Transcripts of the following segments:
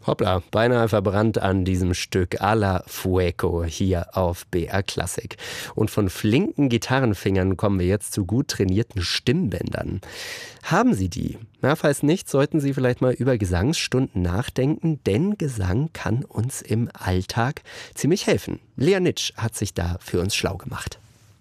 Hoppla, beinahe verbrannt an diesem Stück A la Fuego hier auf BR Klassik. Und von flinken Gitarrenfingern kommen wir jetzt zu gut trainierten Stimmbändern. Haben Sie die? Na, falls nicht, sollten Sie vielleicht mal über Gesangsstunden nachdenken, denn Gesang kann uns im Alltag ziemlich helfen. Lea Nitsch hat sich da für uns schlau gemacht.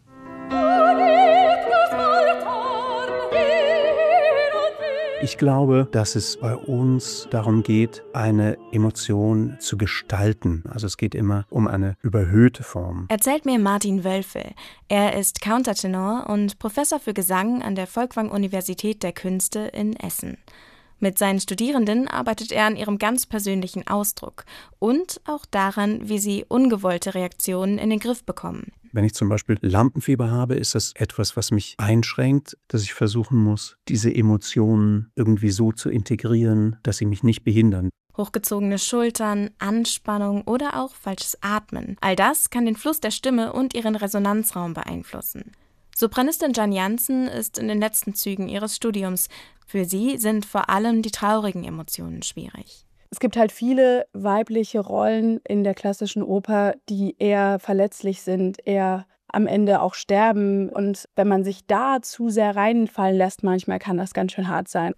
Ich glaube, dass es bei uns darum geht, eine Emotion zu gestalten. Also es geht immer um eine überhöhte Form. Erzählt mir Martin Wölfel. Er ist Countertenor und Professor für Gesang an der Folkwang-Universität der Künste in Essen. Mit seinen Studierenden arbeitet er an ihrem ganz persönlichen Ausdruck und auch daran, wie sie ungewollte Reaktionen in den Griff bekommen. Wenn ich zum Beispiel Lampenfieber habe, ist das etwas, was mich einschränkt, dass ich versuchen muss, diese Emotionen irgendwie so zu integrieren, dass sie mich nicht behindern. Hochgezogene Schultern, Anspannung oder auch falsches Atmen. All das kann den Fluss der Stimme und ihren Resonanzraum beeinflussen. Sopranistin Jan Jansen ist in den letzten Zügen ihres Studiums. Für sie sind vor allem die traurigen Emotionen schwierig. Es gibt halt viele weibliche Rollen in der klassischen Oper, die eher verletzlich sind, eher am Ende auch sterben. Und wenn man sich da zu sehr reinfallen lässt, manchmal kann das ganz schön hart sein.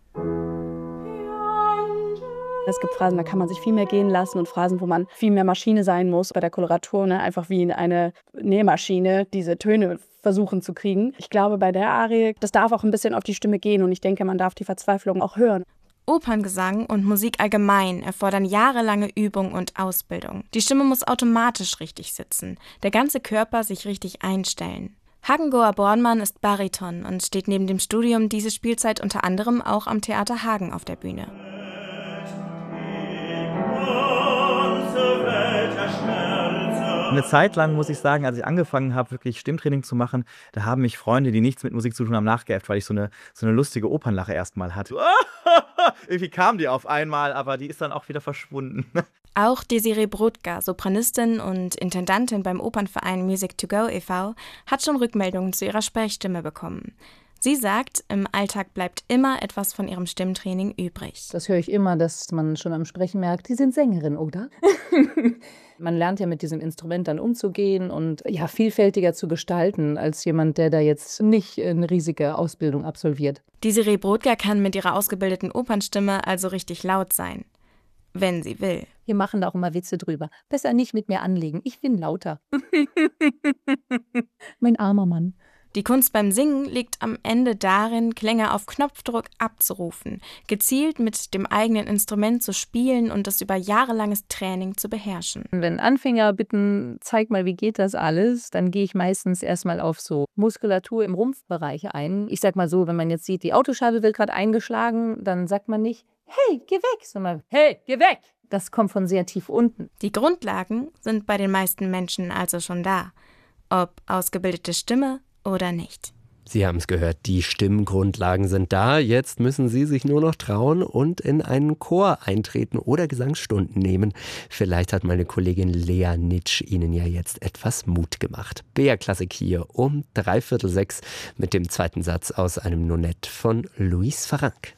Es gibt Phrasen, da kann man sich viel mehr gehen lassen und Phrasen, wo man viel mehr Maschine sein muss. Bei der Koloratur, einfach wie in eine Nähmaschine diese Töne versuchen zu kriegen. Ich glaube, bei der Arie, das darf auch ein bisschen auf die Stimme gehen und ich denke, man darf die Verzweiflung auch hören. Operngesang und Musik allgemein erfordern jahrelange Übung und Ausbildung. Die Stimme muss automatisch richtig sitzen, der ganze Körper sich richtig einstellen. Hagen-Goa Bornmann ist Bariton und steht neben dem Studium diese Spielzeit unter anderem auch am Theater Hagen auf der Bühne. Eine Zeit lang, muss ich sagen, als ich angefangen habe, wirklich Stimmtraining zu machen, da haben mich Freunde, die nichts mit Musik zu tun haben, nachgeäfft, weil ich so eine lustige Opernlache erstmal hatte. Irgendwie kam die auf einmal, aber die ist dann auch wieder verschwunden. Auch Desiree Brodka, Sopranistin und Intendantin beim Opernverein Music to Go e.V., hat schon Rückmeldungen zu ihrer Sprechstimme bekommen. Sie sagt, im Alltag bleibt immer etwas von ihrem Stimmtraining übrig. Das höre ich immer, dass man schon am Sprechen merkt, die sind Sängerin, oder? Man lernt ja mit diesem Instrument dann umzugehen und ja, vielfältiger zu gestalten als jemand, der da jetzt nicht eine riesige Ausbildung absolviert. Desiree Brodka kann mit ihrer ausgebildeten Opernstimme also richtig laut sein. Wenn sie will. Wir machen da auch immer Witze drüber. Besser nicht mit mir anlegen, ich bin lauter. Mein armer Mann. Die Kunst beim Singen liegt am Ende darin, Klänge auf Knopfdruck abzurufen, gezielt mit dem eigenen Instrument zu spielen und es über jahrelanges Training zu beherrschen. Wenn Anfänger bitten, zeig mal, wie geht das alles, dann gehe ich meistens erstmal auf so Muskulatur im Rumpfbereich ein. Ich sag mal so, wenn man jetzt sieht, die Autoscheibe wird gerade eingeschlagen, dann sagt man nicht, hey, geh weg, sondern hey, geh weg. Das kommt von sehr tief unten. Die Grundlagen sind bei den meisten Menschen also schon da. Ob ausgebildete Stimme oder nicht. Sie haben es gehört, die Stimmgrundlagen sind da. Jetzt müssen Sie sich nur noch trauen und in einen Chor eintreten oder Gesangsstunden nehmen. Vielleicht hat meine Kollegin Lea Nitsch Ihnen ja jetzt etwas Mut gemacht. BR Klassik hier um 5:45 mit dem zweiten Satz aus einem Nonett von Louis Farrenc.